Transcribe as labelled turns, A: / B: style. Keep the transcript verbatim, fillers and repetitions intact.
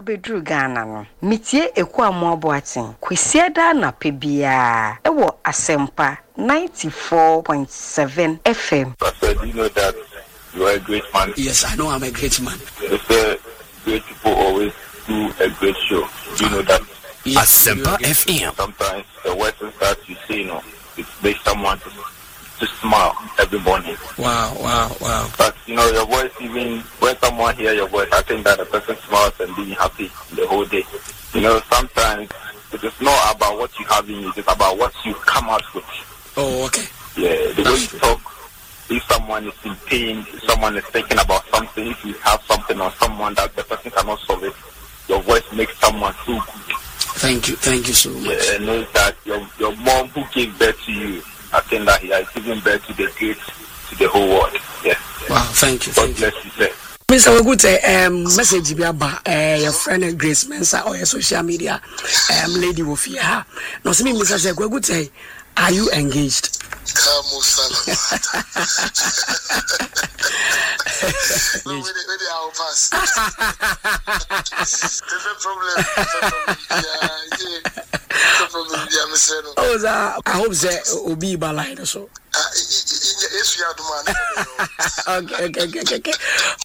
A: abedru Ghana no mitie Ekuamo Aboaten kwesiada na pebia ewo Asempa ninety-four point seven F M.
B: Pastor, do you know that you are a great man?
C: Yes, I know I'm a great man.
B: They say great people always do a great show. Do you know that?
C: Yes,
D: Asempa F M.
B: Sometimes the words that you say, you know, it makes someone to, to smile every morning.
C: Wow, wow, wow.
B: But, you know, your voice, even when someone hears your voice, I think that the person smiles and being happy the whole day. You know, sometimes it is not about what you have in you, it's about what you come out with.
C: Oh, okay.
B: Yeah, the way you talk, if someone is in pain, if someone is thinking about something, if you have something on someone that the person cannot solve it, your voice makes someone feel good.
C: Thank you, thank you so much.
B: Yeah, and know that your your mom who gave birth to you, I think that he has given birth to the great, to the whole world. Yeah.
C: Wow, thank you.
B: God
C: Thank
B: bless you, sir.
C: Mister Wagute, um, message be about uh, your friend Grace Mensa or your social media um, lady Wofia. No, see me, Mister Wagute, are you engaged?
E: Kamu Salam. No, where they are pass. The problem. Yeah, yeah. Problem. Yeah, Mister No.
C: Oh, that I hope that Obi Balai so.
E: Yes, we are the man.
C: Okay, okay, okay, okay.